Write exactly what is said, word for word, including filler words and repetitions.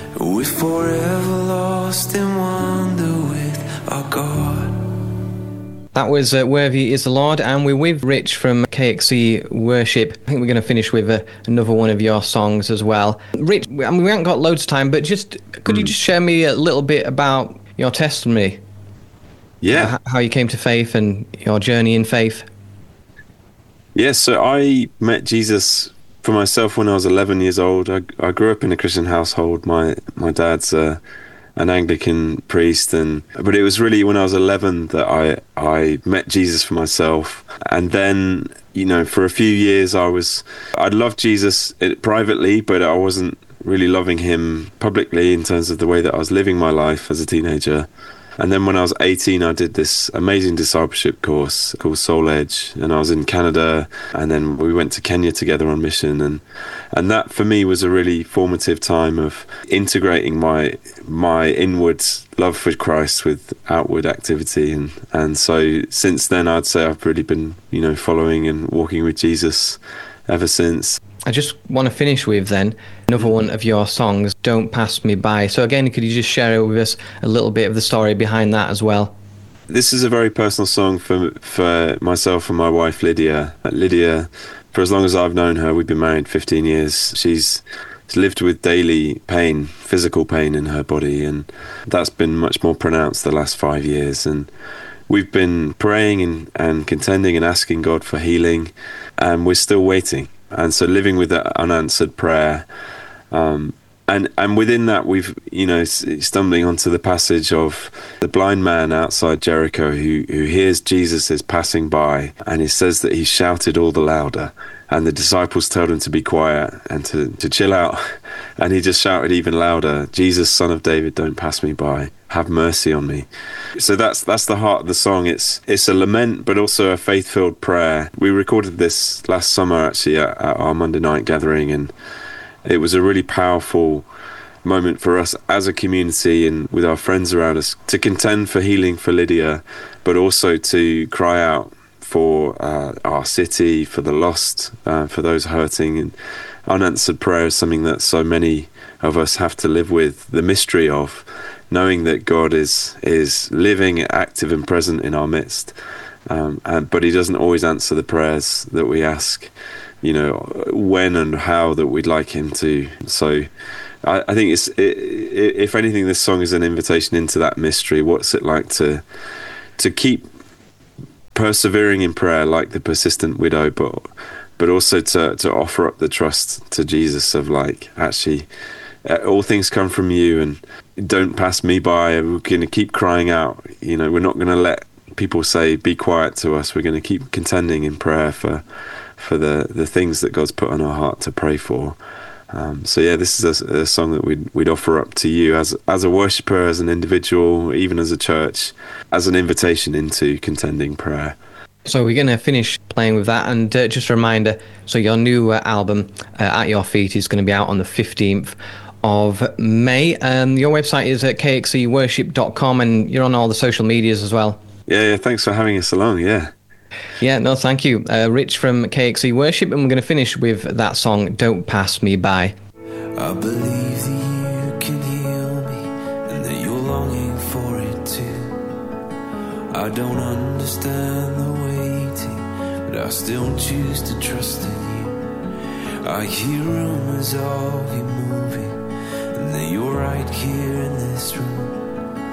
We're forever lost in wonder with our God. That was uh, Worthy is the Lord, and we're with Rich from K X C Worship. I think we're going to finish with uh, another one of your songs as well. Rich, I mean, we haven't got loads of time, but just could mm. you just share me a little bit about your testimony? Yeah. Uh, how you came to faith and your journey in faith? Yeah, so I met Jesus for myself when I was eleven years old. I, I grew up in a Christian household. My my dad's uh, an Anglican priest, and but it was really when I was eleven that I I met Jesus for myself. And then, you know, for a few years I was I loved Jesus privately, but I wasn't really loving him publicly in terms of the way that I was living my life as a teenager. And then when I was eighteen, I did this amazing discipleship course called Soul Edge, and I was in Canada, and then we went to Kenya together on mission, and and that for me was a really formative time of integrating my my inward love for Christ with outward activity, and and so since then I'd say I've really been, you know, following and walking with Jesus ever since. I just want to finish with then another one of your songs, Don't Pass Me By. So again, could you just share with us a little bit of the story behind that as well? This is a very personal song for for myself and my wife Lydia. Lydia, for as long as I've known her, we've been married fifteen years. She's lived with daily pain, physical pain in her body, and that's been much more pronounced the last five years. And we've been praying and, and contending and asking God for healing, and we're still waiting. And so living with that unanswered prayer, um, and and within that we've, you know, stumbling onto the passage of the blind man outside Jericho who, who hears Jesus is passing by, and it says that he shouted all the louder, and the disciples told him to be quiet and to, to chill out, and he just shouted even louder, Jesus, Son of David, don't pass me by. Have mercy on me. So that's that's the heart of the song. It's it's a lament, but also a faith-filled prayer. We recorded this last summer, actually, at, at our Monday night gathering, and it was a really powerful moment for us as a community and with our friends around us to contend for healing for Lydia, but also to cry out for uh, our city, for the lost, uh, for those hurting. And unanswered prayer is something that so many of us have to live with, the mystery of knowing that God is is living, active and present in our midst, um, and, but he doesn't always answer the prayers that we ask, you know, when and how that we'd like him to. So I, I think it's it, it, if anything, this song is an invitation into that mystery. What's it like to to keep persevering in prayer like the persistent widow, but but also to to offer up the trust to Jesus of like, actually, uh, all things come from you, and don't pass me by. We're going to keep crying out. You know, we're not going to let people say, be quiet to us. We're going to keep contending in prayer for for the, the things that God's put on our heart to pray for. Um, so yeah, this is a, a song that we'd, we'd offer up to you as as a worshipper, as an individual, even as a church, as an invitation into contending prayer. So we're going to finish playing with that, and uh, just a reminder, so your new uh, album, uh, At Your Feet, is going to be out on the fifteenth of May. Um, your website is at k x c worship dot com, and you're on all the social medias as well. Yeah, yeah, thanks for having us along, yeah. Yeah, no, thank you. Uh, Rich from K X C Worship, and we're going to finish with that song, Don't Pass Me By. I believe that you can heal me, and that you're longing for it too. I don't understand the waiting, but I still choose to trust in you. I hear rumors of you moving, and that you're right here in this room.